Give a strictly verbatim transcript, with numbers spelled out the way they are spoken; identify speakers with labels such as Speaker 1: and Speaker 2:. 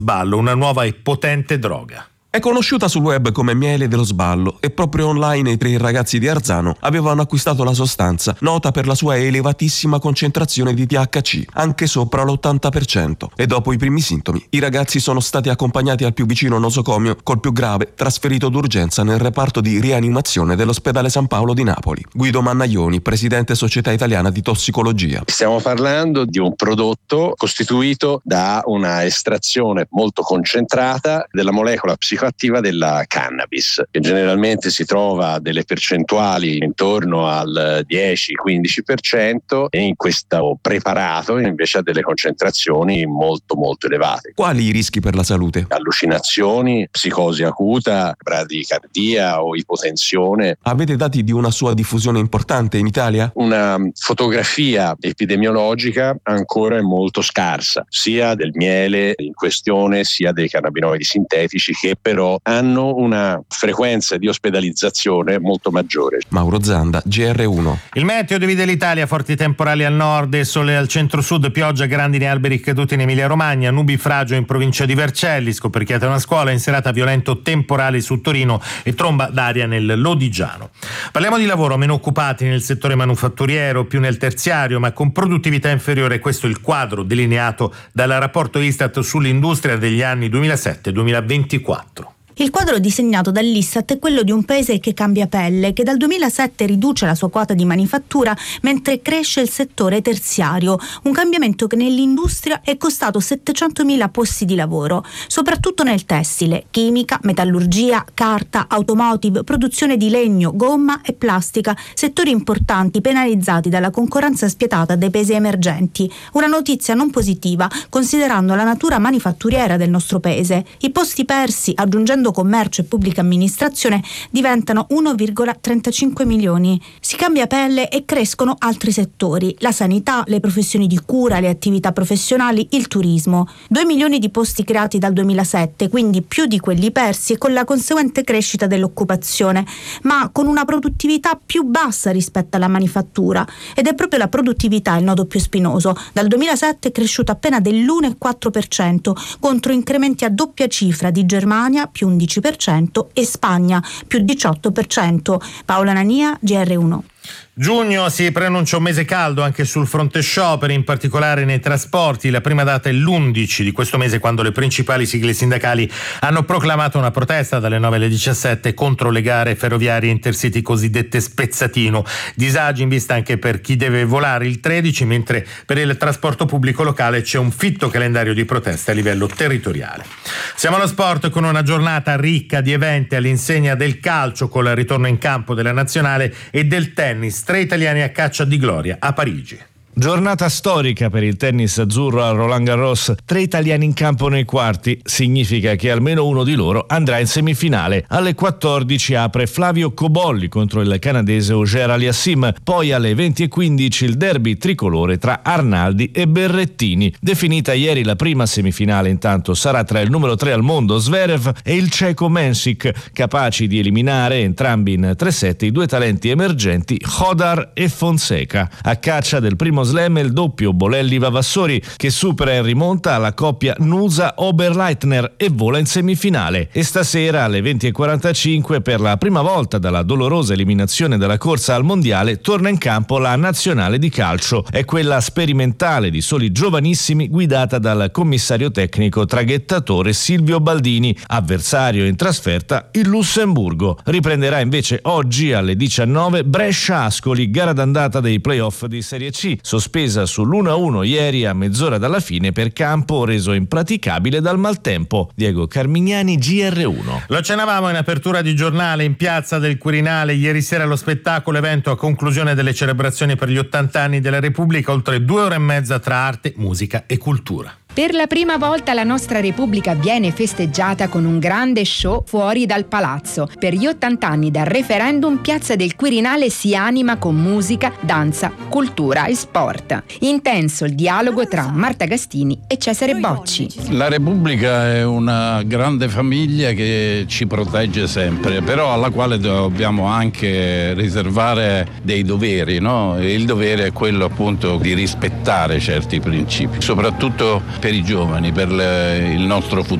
Speaker 1: Ballo, una nuova e potente droga.
Speaker 2: È conosciuta sul web come miele dello sballo e proprio online i tre ragazzi di Arzano avevano acquistato la sostanza, nota per la sua elevatissima concentrazione di T H C, anche sopra l'ottanta per cento. E dopo i primi sintomi, i ragazzi sono stati accompagnati al più vicino nosocomio, col più grave trasferito d'urgenza nel reparto di rianimazione dell'ospedale San Paolo di Napoli. Guido Mannaioni, presidente Società Italiana di Tossicologia.
Speaker 3: Stiamo parlando di un prodotto costituito da una estrazione molto concentrata della molecola psicoattiva attiva della cannabis, che generalmente si trova a delle percentuali intorno al dieci quindici per cento, e in questo preparato invece ha delle concentrazioni molto molto elevate.
Speaker 2: Quali i rischi per la salute?
Speaker 3: Allucinazioni, psicosi acuta, bradicardia o ipotensione.
Speaker 2: Avete dati di una sua diffusione importante in Italia?
Speaker 3: Una fotografia epidemiologica ancora è molto scarsa, sia del miele in questione sia dei cannabinoidi sintetici, che però hanno una frequenza di ospedalizzazione molto maggiore.
Speaker 2: Mauro Zanda, G R uno.
Speaker 1: Il meteo divide l'Italia: forti temporali al nord e sole al centro-sud, pioggia, grandini e alberi caduti in Emilia-Romagna, nubifragio in provincia di Vercelli, scoperchiata una scuola, in serata violento temporale su Torino e tromba d'aria nel Lodigiano. Parliamo di lavoro: meno occupati nel settore manufatturiero, più nel terziario, ma con produttività inferiore. Questo è il quadro delineato dal rapporto Istat sull'industria degli anni duemilasette duemilaventiquattro.
Speaker 4: Il quadro disegnato dall'Istat è quello di un paese che cambia pelle, che dal duemilasette riduce la sua quota di manifattura mentre cresce il settore terziario, un cambiamento che nell'industria è costato settecentomila posti di lavoro, soprattutto nel tessile, chimica, metallurgia, carta, automotive, produzione di legno, gomma e plastica, settori importanti penalizzati dalla concorrenza spietata dei paesi emergenti. Una notizia non positiva, considerando la natura manifatturiera del nostro paese. I posti persi, aggiungendo commercio e pubblica amministrazione, diventano uno virgola trentacinque milioni. Si cambia pelle e crescono altri settori: la sanità, le professioni di cura, le attività professionali, il turismo. Due milioni di posti creati dal duemilasette, quindi più di quelli persi, e con la conseguente crescita dell'occupazione, ma con una produttività più bassa rispetto alla manifattura. Ed è proprio la produttività il nodo più spinoso. Dal duemilasette è cresciuta appena dell'uno virgola quattro per cento, contro incrementi a doppia cifra di Germania più undici per cento e Spagna più diciotto per cento. Paola Nania, G R uno.
Speaker 1: Giugno si preannuncia un mese caldo anche sul fronte scioperi, in particolare nei trasporti. La prima data è l'undici di questo mese, quando le principali sigle sindacali hanno proclamato una protesta dalle nove alle diciassette contro le gare ferroviarie Intercity cosiddette spezzatino. Disagi in vista anche per chi deve volare il tredici, mentre per il trasporto pubblico locale c'è un fitto calendario di proteste a livello territoriale. Siamo allo sport con una giornata ricca di eventi all'insegna del calcio, con il ritorno in campo della nazionale, e del tennis. Tre italiani a caccia di gloria a Parigi.
Speaker 5: Giornata storica per il tennis azzurro a Roland Garros. Tre italiani in campo nei quarti. Significa che almeno uno di loro andrà in semifinale. Alle quattordici apre Flavio Cobolli contro il canadese Auger Aliassime. Poi alle venti e quindici il derby tricolore tra Arnaldi e Berrettini. Definita ieri la prima semifinale, intanto sarà tra il numero tre al mondo Zverev e il ceco Mensik, capaci di eliminare entrambi in tre set i due talenti emergenti Hodar e Fonseca. A caccia del primo slam il doppio Bolelli-Vavassori, che supera in rimonta la coppia Nusa-Oberleitner e vola in semifinale. E stasera alle venti e quarantacinque, per la prima volta dalla dolorosa eliminazione dalla corsa al mondiale, torna in campo la nazionale di calcio. È quella sperimentale di soli giovanissimi, guidata dal commissario tecnico traghettatore Silvio Baldini. Avversario in trasferta il Lussemburgo. Riprenderà invece oggi alle diciannove Brescia-Ascoli, gara d'andata dei playoff di Serie C, sospesa sull'uno a uno ieri a mezz'ora dalla fine per campo reso impraticabile dal maltempo. Diego Carmignani, G R uno.
Speaker 1: Lo accennavamo in apertura di giornale: in piazza del Quirinale ieri sera lo spettacolo evento a conclusione delle celebrazioni per gli ottanta anni della Repubblica, oltre due ore e mezza tra arte, musica e cultura.
Speaker 6: Per la prima volta la nostra Repubblica viene festeggiata con un grande show fuori dal palazzo. Per gli ottanta anni dal referendum, Piazza del Quirinale si anima con musica, danza, cultura e sport. Intenso il dialogo tra Marta Gastini e Cesare Bocci.
Speaker 7: La Repubblica è una grande famiglia che ci protegge sempre, però alla quale dobbiamo anche riservare dei doveri, no? E il dovere è quello appunto di rispettare certi principi, soprattutto per i giovani, per le, il nostro futuro.